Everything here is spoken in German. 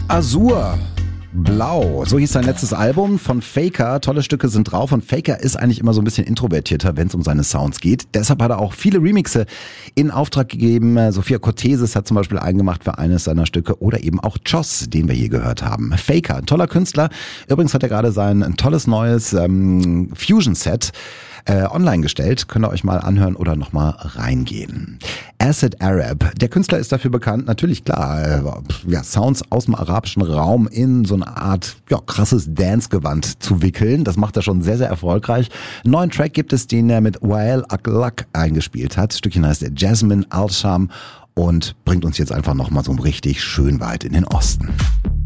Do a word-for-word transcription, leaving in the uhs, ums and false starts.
Azur. Blau, so hieß sein letztes Album von Faker. Tolle Stücke sind drauf und Faker ist eigentlich immer so ein bisschen introvertierter, wenn es um seine Sounds geht. Deshalb hat er auch viele Remixe in Auftrag gegeben. Sophia Cortesis hat zum Beispiel eingemacht für eines seiner Stücke oder eben auch Joss, den wir hier gehört haben. Faker, toller Künstler. Übrigens hat er gerade sein tolles neues ähm, Fusion-Set Äh, online gestellt, könnt ihr euch mal anhören oder nochmal reingehen. Acid Arab, der Künstler ist dafür bekannt, natürlich klar, äh, ja, Sounds aus dem arabischen Raum in so eine Art ja, krasses Dance-Gewand zu wickeln. Das macht er schon sehr, sehr erfolgreich. Einen neuen Track gibt es, den er mit Wael Aklak eingespielt hat. Das Stückchen heißt Jasmine Al-Sham und bringt uns jetzt einfach nochmal so richtig schön weit in den Osten.